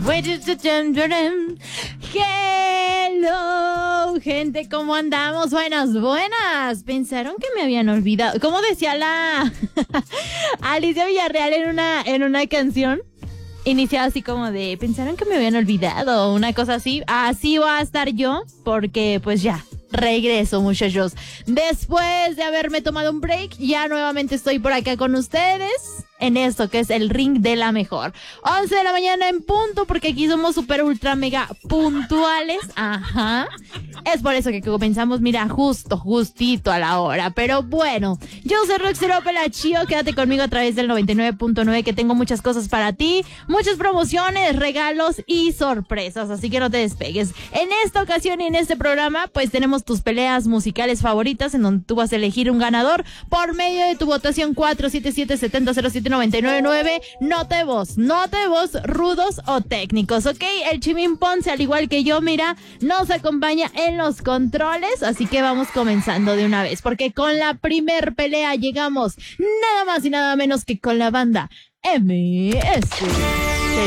Hello, gente, ¿cómo andamos? Buenas, buenas. Pensaron que me habían olvidado. ¿Cómo decía la Alicia Villarreal en una canción? Iniciaba así como de, pensaron que me habían olvidado, una cosa así. Así va a estar yo, porque pues ya, regreso, muchachos. Después de haberme tomado un break, ya nuevamente estoy por acá con ustedes en esto que es el ring de la mejor. 11 de la mañana en punto, porque aquí somos super ultra mega puntuales. Ajá. Es por eso que comenzamos, mira, justito a la hora. Pero bueno, yo soy Roxero Pelachío. Quédate conmigo a través del 99.9, que tengo muchas cosas para ti, muchas promociones, regalos y sorpresas. Así que no te despegues. En esta ocasión y en este programa, pues tenemos tus peleas musicales favoritas, en donde tú vas a elegir un ganador por medio de tu votación 477-7007-999. Note voz, rudos o técnicos, ¿ok? El Chimín Ponce, al igual que yo, mira, nos acompaña en los controles, así que vamos comenzando de una vez, porque con la primer pelea llegamos nada más y nada menos que con la banda MS.